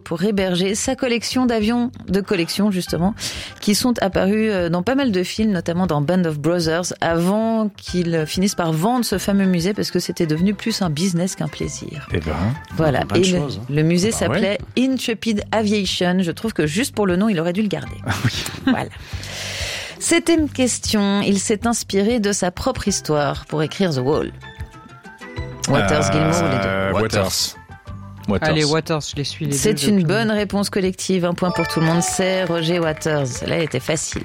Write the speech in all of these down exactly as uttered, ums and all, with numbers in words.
pour héberger sa collection d'avions de collection, justement, qui sont apparus dans pas mal de films, notamment dans Band of Brothers, avant qu'ils finissent par vendre ce fameux musée parce que c'était devenu plus un business qu'un plaisir. Eh ben, voilà. Et le, chose, hein. le musée bah, s'appelait ouais. Intrepid Aviation. Je trouve que juste pour le nom, il aurait dû le garder. Ah oui. Voilà. Septième question. Il s'est inspiré de sa propre histoire pour écrire The Wall. Waters, euh, Gilmour ou les deux? Waters. Waters. Allez, Waters, je les suis les deux. C'est une bonne réponse collective. Un point pour tout le monde. C'est Roger Waters. Là, elle était facile.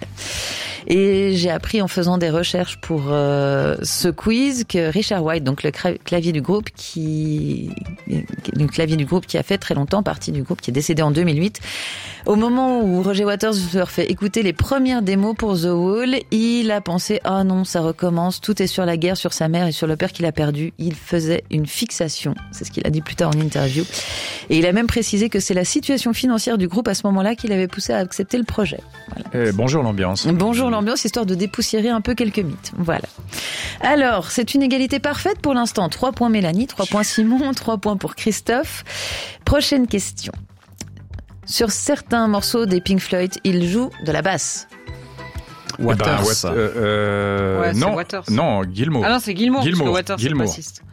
Et j'ai appris en faisant des recherches pour euh, ce quiz que Richard White, donc le clavier du groupe qui, le clavier du groupe qui a fait très longtemps partie du groupe, qui est décédé en deux mille huit. Au moment où Roger Waters leur fait écouter les premières démos pour The Wall, il a pensé « Ah non, ça recommence, tout est sur la guerre, sur sa mère et sur le père qu'il a perdu. » Il faisait une fixation, c'est ce qu'il a dit plus tard en interview. Et il a même précisé que c'est la situation financière du groupe à ce moment-là qui l'avait poussé à accepter le projet. Voilà. Et bonjour l'ambiance. Bonjour l'ambiance, histoire de dépoussiérer un peu quelques mythes. Voilà. Alors, c'est une égalité parfaite pour l'instant. Trois points Mélanie, trois points Simon, trois points pour Christophe. Prochaine question. Sur certains morceaux des Pink Floyd, il joue de la basse. Waters. Eh ben, Wat- euh, euh, ouais, non, Waters. non, Gilmour. Ah non, c'est Gilmour, Gilmour. parce que Waters, Gilmour. c'est bassiste.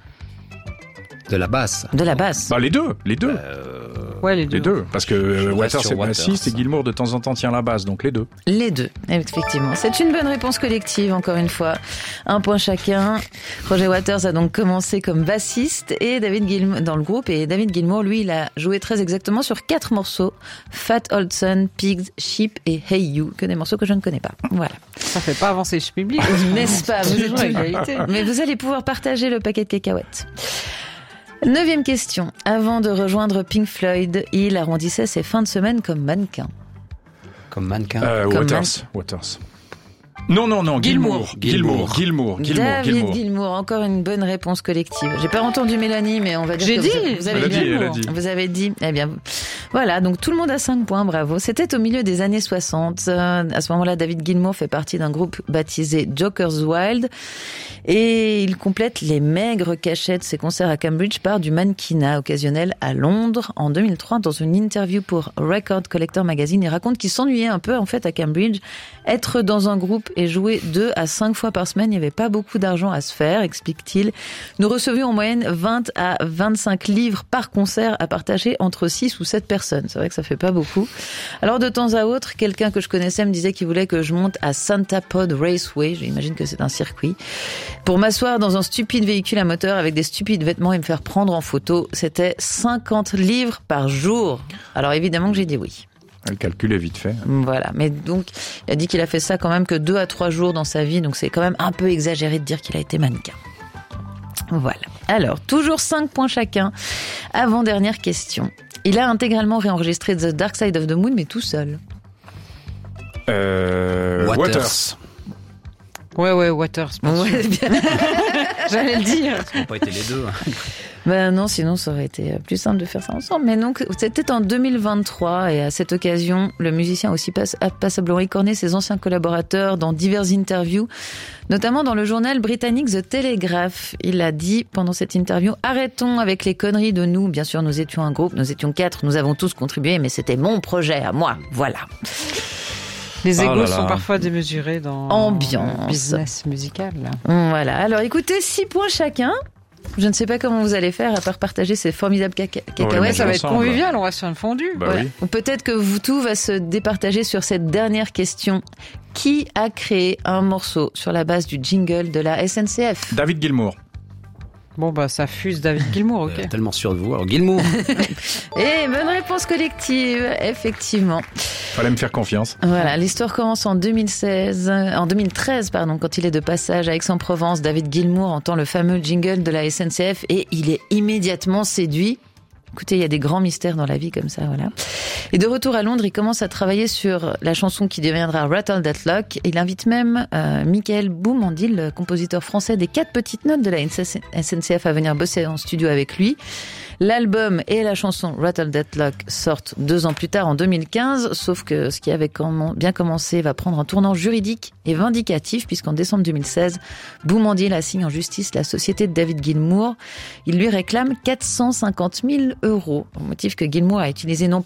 De la basse. De la basse. Bah les deux, les deux. Euh... Ouais, les deux. Les deux, parce que Je Waters reste c'est sur bassiste et Gilmour de temps en temps tient la basse, donc les deux. Les deux, effectivement. C'est une bonne réponse collective, encore une fois. Un point chacun. Roger Waters a donc commencé comme bassiste et David Gilmour dans le groupe, et David Gilmour, lui, il a joué très exactement sur quatre morceaux: Fat Old Son, Pigs, Sheep et Hey You, que des morceaux que je ne connais pas. Voilà. Ça fait pas avancer le public. N'est-ce pas? Vous êtes égalité. Mais vous allez pouvoir partager le paquet de cacahuètes. Neuvième question. Avant de rejoindre Pink Floyd, il arrondissait ses fins de semaine comme mannequin. Comme mannequin. Euh, Comme Waters. man- Waters. Non, non, non, Gilmour. Gilmour. Gilmour. Gilmour. Gilmour. David Gilmour. Gilmour, encore une bonne réponse collective. J'ai pas entendu Mélanie, mais on va dire J'ai que dit, vous, vous avez elle a bien. dit, elle a dit. Vous avez dit. Eh bien, voilà. Donc tout le monde a cinq points. Bravo. C'était au milieu des années soixante. Euh, à ce moment-là, David Gilmour fait partie d'un groupe baptisé Joker's Wild. Et il complète les maigres cachets de ses concerts à Cambridge par du mannequinat occasionnel à Londres. En deux mille trois, dans une interview pour Record Collector Magazine, il raconte qu'il s'ennuyait un peu, en fait, à Cambridge. Être dans un groupe et jouer deux à cinq fois par semaine, il n'y avait pas beaucoup d'argent à se faire, explique-t-il. Nous recevions en moyenne vingt à vingt-cinq livres par concert à partager entre six ou sept personnes. C'est vrai que ça fait pas beaucoup. Alors, de temps à autre, quelqu'un que je connaissais me disait qu'il voulait que je monte à Santa Pod Raceway. J'imagine que c'est un circuit. Pour m'asseoir dans un stupide véhicule à moteur avec des stupides vêtements et me faire prendre en photo. C'était cinquante livres par jour. Alors, évidemment que j'ai dit oui. Le calcul est vite fait. Voilà. Mais donc, il a dit qu'il a fait ça quand même que deux à trois jours dans sa vie. Donc, c'est quand même un peu exagéré de dire qu'il a été mannequin. Voilà. Alors, toujours cinq points chacun. Avant-dernière question. Il a intégralement réenregistré The Dark Side of the Moon, mais tout seul. Euh, Waters. Waters. Ouais, ouais, Waters. Ouais, bien. J'allais le dire. Ça n'a pas été les deux. Ben non, sinon ça aurait été plus simple de faire ça ensemble. Mais donc, c'était en deux mille vingt-trois et à cette occasion, le musicien a aussi pass- a passablement écorné ses anciens collaborateurs dans diverses interviews, notamment dans le journal britannique The Telegraph. Il a dit pendant cette interview: arrêtons avec les conneries de nous. Bien sûr, nous étions un groupe, nous étions quatre, nous avons tous contribué, mais c'était mon projet à moi. Voilà. Les Oh égos là là. sont parfois démesurés dans Ambiance. le business musical. Là. Voilà. Alors écoutez, six points chacun. Je ne sais pas comment vous allez faire à part partager ces formidables caca- Ouais, cacahuètes. mais Ça va être ensemble. convivial, on va se faire une fondue. Bah Voilà. oui. Ou peut-être que vous, tout va se départager sur cette dernière question. Qui a créé un morceau sur la base du jingle de la S N C F? David Gilmour. Bon, bah, ça fuse David Gilmour, ok. Euh, tellement sûr de vous. Alors, Gilmour. Et bonne réponse collective, effectivement. Fallait me faire confiance. Voilà, l'histoire commence en deux mille seize, euh, en deux mille treize, pardon, quand il est de passage à Aix-en-Provence. David Gilmour entend le fameux jingle de la S N C F et il est immédiatement séduit. Écoutez, il y a des grands mystères dans la vie comme ça, voilà. Et de retour à Londres, il commence à travailler sur la chanson qui deviendra Rattle That Lock. Il invite même euh, Michael Boumandil, le compositeur français des quatre petites notes de la S N C F, à venir bosser en studio avec lui. L'album et la chanson Rattle That Lock sortent deux ans plus tard, en deux mille quinze, sauf que ce qui avait bien commencé va prendre un tournant juridique et vindicatif, puisqu'en décembre deux mille seize, Boumandil assigne en justice la société de David Gilmour. Il lui réclame quatre cent cinquante mille euros, au motif que Gilmour a utilisé non